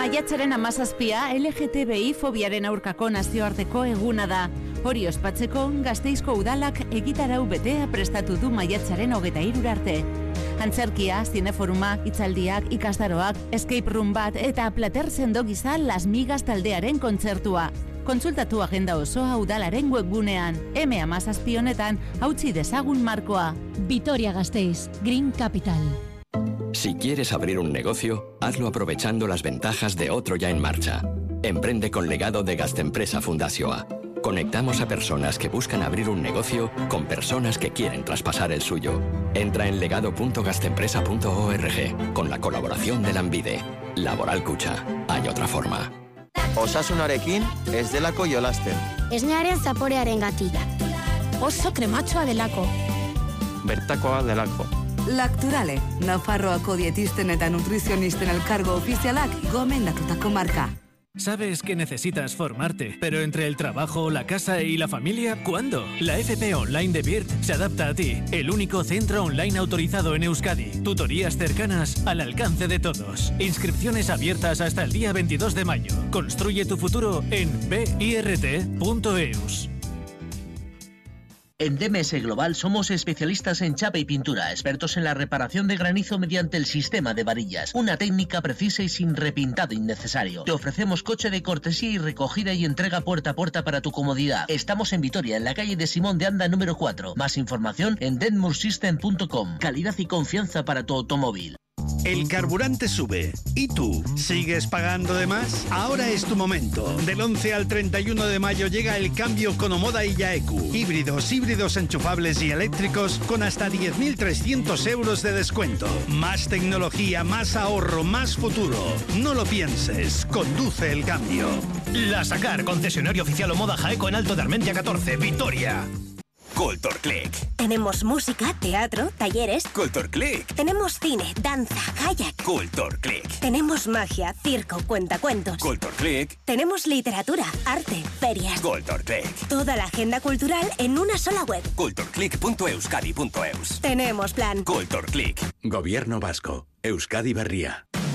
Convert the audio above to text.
Maiatzaren 17 LGTBI fobiaren aurkako nazioarteko eguna da. Hori ospatzeko, Gasteizko udalak egitarau betea prestatu du maiatzaren 23 arte. Antzerkia, zineforumak, hitzaldiak, ikastaroak, escape room bat eta plater sendo gisa Las Migas taldearen kontzertua. Kontsultatu agenda osoa udalaren webgunean. M17 honetan hautsi dezagun markoa. Vitoria-Gasteiz, Green Capital. Si quieres abrir un negocio, hazlo aprovechando las ventajas de otro ya en marcha. Emprende con Legado de Gastempresa Fundazioa. Conectamos a personas que buscan abrir un negocio con personas que quieren traspasar el suyo. Entra en legado.gastempresa.org con la colaboración de Lanbide. Laboral Kutxa. Hay otra forma. Osasunarekin ez delako jolasten. Esnearen zaporearen gatila. Oso krematxoa delako. Bertakoa delako. Lacturale, Nafarroako dietisten eta nutrizionisten elkargo ofizialak gomendatutako marka. Sabes que necesitas formarte, pero entre el trabajo, la casa y la familia, ¿cuándo? La FP Online de BIRT se adapta a ti, el único centro online autorizado en Euskadi. Tutorías cercanas al alcance de todos. Inscripciones abiertas hasta el día 22 de mayo. Construye tu futuro en birt.eus. En DMS Global somos especialistas en chapa y pintura, expertos en la reparación de granizo mediante el sistema de varillas, una técnica precisa y sin repintado innecesario. Te ofrecemos coche de cortesía y recogida y entrega puerta a puerta para tu comodidad. Estamos en Vitoria, en la calle de Simón de Anda número 4. Más información en denmursystem.com. Calidad y confianza para tu automóvil. El carburante sube. ¿Y tú? ¿Sigues pagando de más? Ahora es tu momento. Del 11 al 31 de mayo llega el cambio con Omoda y Yaeku. Híbridos enchufables y eléctricos con hasta 10.300 euros de descuento. Más tecnología, más ahorro, más futuro. No lo pienses. Conduce el cambio. La Sacar, concesionario oficial Omoda Jaeco en Alto de Armentia 14, Vitoria. Culture Click. Tenemos música, teatro, talleres. Culture Click. Tenemos cine, danza, kayak. Culture Click. Tenemos magia, circo, cuentacuentos. Culture Click. Tenemos literatura, arte, ferias. Culture Click. Toda la agenda cultural en una sola web. cultureclick.euskadi.eus. Tenemos plan. Culture Click. Gobierno vasco. Euskadi Berria.